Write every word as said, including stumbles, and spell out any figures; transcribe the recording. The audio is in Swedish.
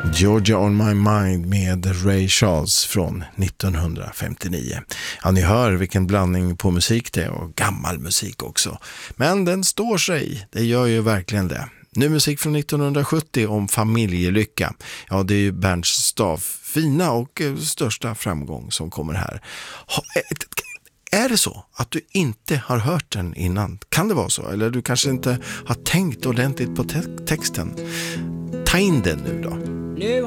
Georgia on my mind med Ray Charles från nittonhundrafemtionio. Ja, ni hör vilken blandning på musik det är, och gammal musik också. Men den står sig, det gör ju verkligen det. Nu musik från nittonhundrasjuttio om familjelycka. Ja, det är ju Bernts Staff fina och eh, största framgång som kommer här. Ha, eh, Är det så att du inte har hört den innan? Kan det vara så? Eller du kanske inte har tänkt ordentligt på te- texten? Ta in den nu då. Nu